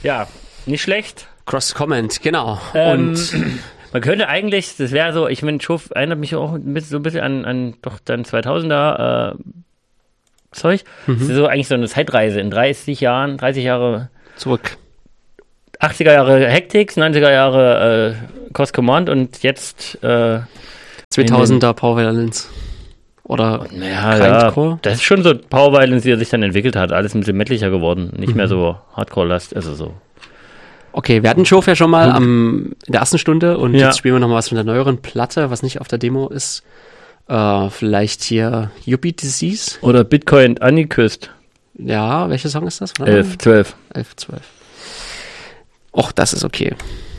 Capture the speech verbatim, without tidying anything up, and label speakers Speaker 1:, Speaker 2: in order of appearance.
Speaker 1: Ja, nicht schlecht.
Speaker 2: Cross-Comment, genau.
Speaker 1: Ähm,
Speaker 2: Und
Speaker 1: man könnte eigentlich, das wäre so, ich meine, Show erinnert mich auch ein bisschen, so ein bisschen an, an doch dann zweitausender äh, Zeug.
Speaker 2: Mhm.
Speaker 1: Das ist so eigentlich so eine Zeitreise in dreißig Jahren, dreißig Jahre
Speaker 2: zurück.
Speaker 1: achtziger Jahre Hectics, neunziger Jahre äh, Cross Command und jetzt äh,
Speaker 2: zweitausender Power Violence. Oder
Speaker 1: ja,
Speaker 2: Grindcore.
Speaker 1: Ja, das ist schon so Power Violence, wie er sich dann entwickelt hat. Alles ein bisschen mettlicher geworden. Nicht mhm. mehr so Hardcore-Last, also so.
Speaker 2: Okay, wir hatten Show ja schon mal mhm. am, in der ersten Stunde und
Speaker 1: ja.
Speaker 2: jetzt spielen wir noch mal was von der neueren Platte, was nicht auf der Demo ist. Äh, vielleicht hier Yuppie Disease.
Speaker 1: Oder Bitcoin Uniküsst.
Speaker 2: Ja, welcher Song ist das?
Speaker 1: elf, zwölf.
Speaker 2: elf, zwölf. Och, das ist okay.